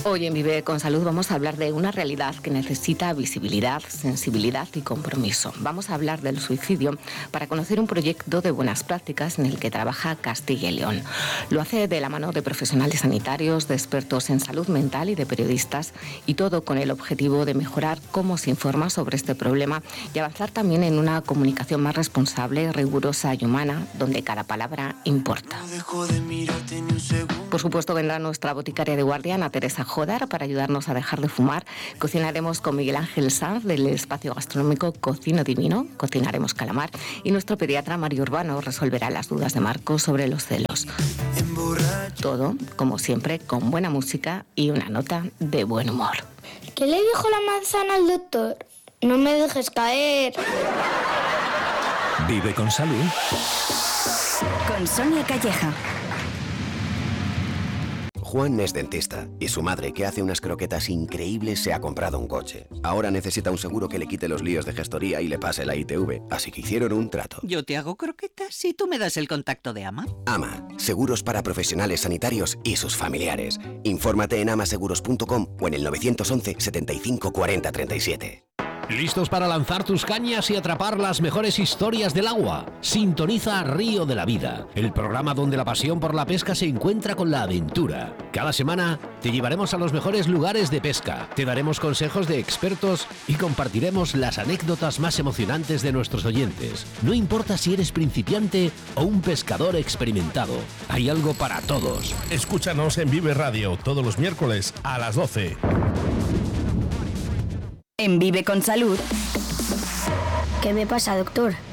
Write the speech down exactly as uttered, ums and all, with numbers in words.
Hoy en Vive con Salud vamos a hablar de una realidad que necesita visibilidad, sensibilidad y compromiso. Vamos a hablar del suicidio para conocer un proyecto de buenas prácticas en el que trabaja Castilla y León. Lo hace de la mano de profesionales sanitarios, de expertos en salud mental y de periodistas, y todo con el objetivo de mejorar cómo se informa sobre este problema y avanzar también en una comunicación más responsable, rigurosa y humana, donde cada palabra importa. Por supuesto, vendrá nuestra boticaria de guardia, Ana Teresa Jodar, para ayudarnos a dejar de fumar. Cocinaremos con Miguel Ángel Sanz del espacio gastronómico Cocino Divino, cocinaremos calamar, y nuestro pediatra Mario Urbano resolverá las dudas de Marcos sobre los celos. Todo, como siempre, con buena música y una nota de buen humor. ¿Qué le dijo la manzana al doctor? No me dejes caer. Vive con salud. Con Sonia Calleja. Juan es dentista y su madre, que hace unas croquetas increíbles, se ha comprado un coche. Ahora necesita un seguro que le quite los líos de gestoría y le pase la I T V, así que hicieron un trato. Yo te hago croquetas y tú me das el contacto de Ama. Ama, seguros para profesionales sanitarios y sus familiares. Infórmate en amaseguros punto com o en el nueve once, setenta y cinco, cuarenta, treinta y siete. ¿Listos para lanzar tus cañas y atrapar las mejores historias del agua? Sintoniza Río de la Vida, el programa donde la pasión por la pesca se encuentra con la aventura. Cada semana te llevaremos a los mejores lugares de pesca, te daremos consejos de expertos y compartiremos las anécdotas más emocionantes de nuestros oyentes. No importa si eres principiante o un pescador experimentado, hay algo para todos. Escúchanos en Vive Radio todos los miércoles a las doce. En Vive con Salud. ¿Qué me pasa, doctor?